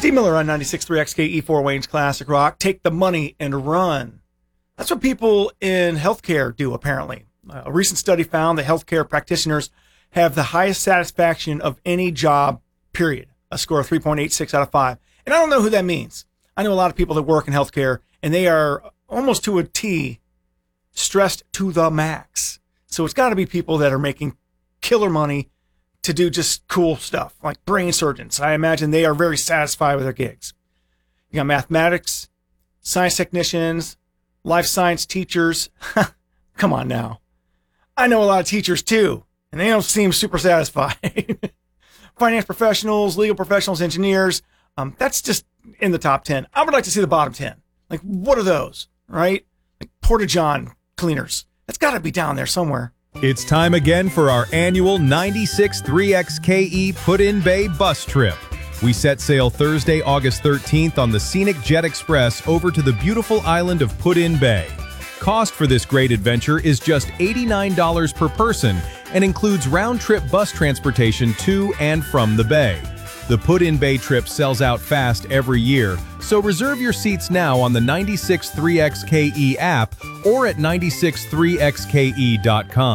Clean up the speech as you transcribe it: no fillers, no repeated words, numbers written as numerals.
Steve Miller on 96.3 XKE4 Wayne's Classic Rock. Take the money and run. That's what people in healthcare do, apparently. A recent study found that healthcare practitioners have the highest satisfaction of any job, period. A score of 3.86 out of 5. And I don't know who that means. I know a lot of people that work in healthcare, and they are almost to a T stressed to the max. So it's got to be people that are making killer money to do just cool stuff, like brain surgeons. I imagine they are very satisfied with their gigs. You got mathematics, science technicians, life science teachers. Come on now. I know a lot of teachers too, and they don't seem super satisfied. Finance professionals, legal professionals, engineers. That's just in the top 10. I would like to see the bottom 10. Like, what are those, right? Like Porta-John cleaners. That's got to be down there somewhere. It's time again for our annual 96.3 XKE Put-in Bay bus trip. We set sail Thursday, August 13th on the scenic Jet Express over to the beautiful island of Put-in Bay. Cost for this great adventure is just $89 per person and includes round-trip bus transportation to and from the bay. The Put-in Bay trip sells out fast every year, so reserve your seats now on the 96.3 XKE app or at 96.3xke.com.